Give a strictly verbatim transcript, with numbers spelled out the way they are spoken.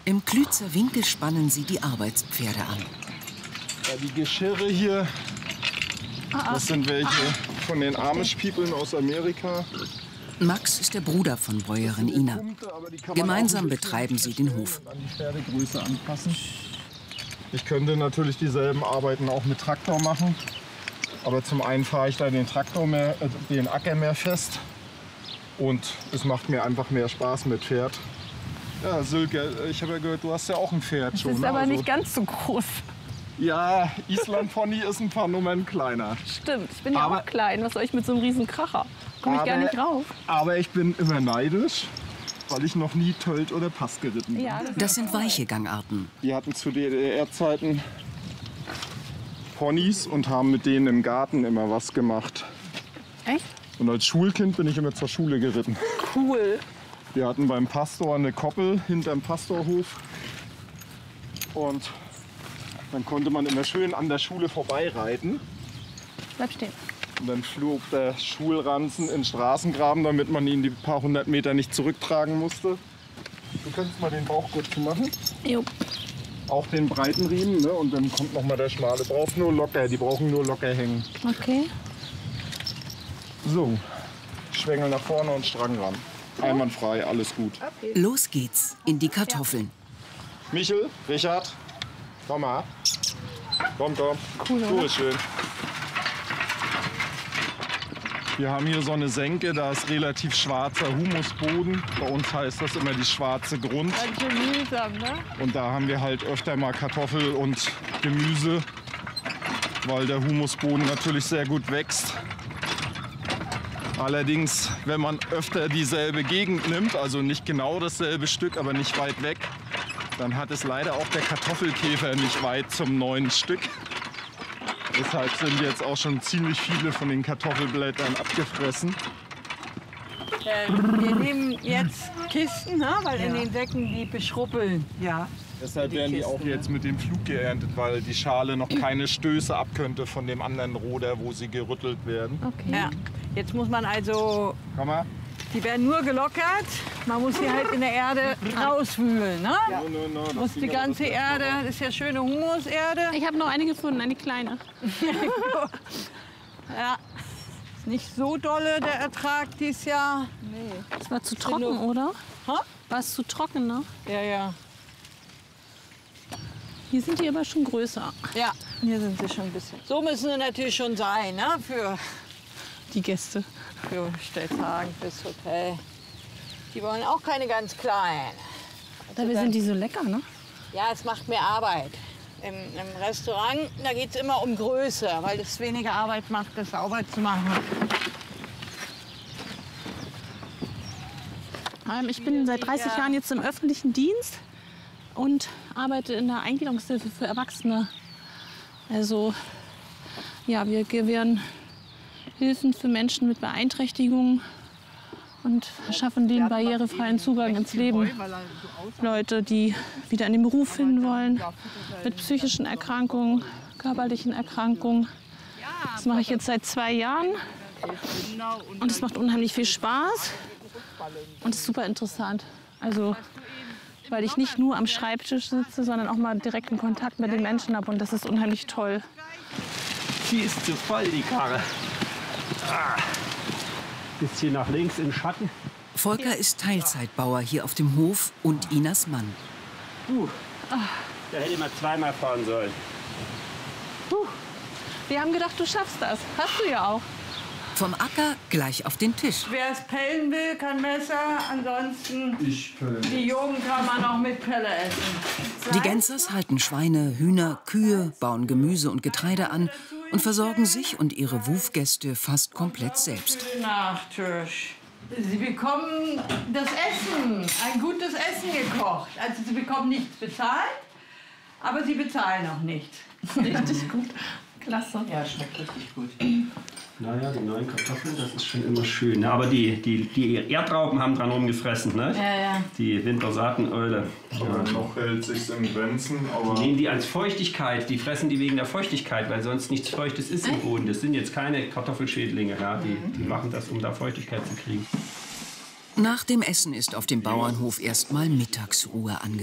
Im Klützer Winkel spannen sie die Arbeitspferde an. Ja, die Geschirre hier, das sind welche von den Amish-Peoplen aus Amerika. Max ist der Bruder von Bäuerin Ina. Gemeinsam betreiben sie den Hof. An die Pferdegröße anpassen. Ich könnte natürlich dieselben Arbeiten auch mit Traktor machen. Aber zum einen fahre ich da den Traktor mehr, äh, den Acker mehr fest. Und es macht mir einfach mehr Spaß mit Pferd. Ja, Sülke, ich habe ja gehört, du hast ja auch ein Pferd schon. Das ist aber also, nicht ganz so groß. Ja, Island-Pony ist ein paar Nummern kleiner. Stimmt, ich bin ja Aber- auch klein. Was soll ich mit so einem riesen Kracher? Komme ich gar Aber- nicht rauf. Aber ich bin immer neidisch, weil ich noch nie Tölt oder Pass geritten bin. Ja, das Das sind weiche Gangarten. Die hatten zu D D R-Zeiten Ponys und haben mit denen im Garten immer was gemacht. Echt? Und als Schulkind bin ich immer zur Schule geritten. Cool. Wir hatten beim Pastor eine Koppel hinterm Pastorhof. Und dann konnte man immer schön an der Schule vorbeireiten. Bleib stehen. Und dann flog der Schulranzen in den Straßengraben, damit man ihn die paar hundert Meter nicht zurücktragen musste. Du kannst mal den Bauchgurt zumachen. Jo. Auch den breiten Riemen, ne? Und dann kommt noch mal der schmale. Brauchst nur locker, die brauchen nur locker hängen. Okay. So, Schwengel nach vorne und Strang ran. Einwandfrei, alles gut. Los geht's in die Kartoffeln. Michel, Richard, komm mal. Komm, komm. Cool, So oder? ist schön. Wir haben hier so eine Senke, da ist relativ schwarzer Humusboden. Bei uns heißt das immer die schwarze Grund. Ganz schön mühsam, ne? Und da haben wir halt öfter mal Kartoffel und Gemüse, weil der Humusboden natürlich sehr gut wächst. Allerdings, wenn man öfter dieselbe Gegend nimmt, also nicht genau dasselbe Stück, aber nicht weit weg, dann hat es leider auch der Kartoffelkäfer nicht weit zum neuen Stück. Deshalb sind jetzt auch schon ziemlich viele von den Kartoffelblättern abgefressen. Äh, wir nehmen jetzt Kisten, ne? Weil in den Säcken die beschrubbeln. Ja. Deshalb werden die auch jetzt mit dem Flug geerntet, weil die Schale noch keine Stöße ab könnte von dem anderen Roder, wo sie gerüttelt werden. Okay. Ja. Jetzt muss man also, Komm mal. die werden nur gelockert. Man muss sie halt in der Erde rauswühlen, ne? No, no, no, das Muss ging die aber ganze das letzte Erde, Mal. das ist ja schöne Humuserde. Ich habe noch eine gefunden, eine kleine. Ja. Ist nicht so dolle der Ertrag dieses Jahr. Das war zu trocken, oder? Ha? War es zu trocken, ne? Ja, ja. Hier sind die aber schon größer, Ja, hier sind sie schon ein bisschen. So müssen sie natürlich schon sein, ne? Für, die Gäste. für Stelltagen, fürs Hotel. Die wollen auch keine ganz kleinen. Dabei sind die so lecker, ne? Ja, es macht mehr Arbeit. Im, im Restaurant, da geht es immer um Größe, weil es weniger Arbeit macht, das sauber zu machen. Ähm, ich bin seit dreißig Jahren jetzt im öffentlichen Dienst und arbeite in der Eingliederungshilfe für Erwachsene. Also, ja, wir gewähren Hilfen für Menschen mit Beeinträchtigungen und verschaffen denen barrierefreien Zugang ins Leben. Leute, die wieder in den Beruf finden wollen, mit psychischen Erkrankungen, körperlichen Erkrankungen. Das mache ich jetzt seit zwei Jahren und es macht unheimlich viel Spaß und ist super interessant. Also, weil ich nicht nur am Schreibtisch sitze, sondern auch mal direkten Kontakt mit den Menschen habe und das ist unheimlich toll. Die ist zu voll, die Karre. Ah. Bisschen nach links im Schatten. Volker ist Teilzeitbauer hier auf dem Hof und Inas Mann. Uh. Da hätte man zweimal fahren sollen. Wir haben gedacht, du schaffst das. Hast du ja auch. Vom Acker gleich auf den Tisch. Wer es pellen will, kann Messer. Ansonsten, Ich pelle. die Jungen kann man auch mit Pelle essen. Die Gänzers halten Schweine, Hühner, Kühe, bauen Gemüse und Getreide an und versorgen sich und ihre Wufgäste fast komplett selbst. Nachtisch. Sie bekommen das Essen, ein gutes Essen gekocht. Also sie bekommen nichts bezahlt, aber sie bezahlen auch nicht. Richtig gut. Klasse. Ja, schmeckt richtig gut. Naja, die neuen Kartoffeln, das ist schon immer schön. Ne? Aber die, die, die Erdraupen haben dran rumgefressen, ne? Ja, ja. Die Wintersaateneule. Aber noch hält sich's in Grenzen, aber Nehmen die als Feuchtigkeit, die fressen die wegen der Feuchtigkeit, weil sonst nichts Feuchtes ist im Boden. Das sind jetzt keine Kartoffelschädlinge, ja? die, die machen das, um da Feuchtigkeit zu kriegen. Nach dem Essen ist auf dem Bauernhof erstmal Mittagsruhe angesagt.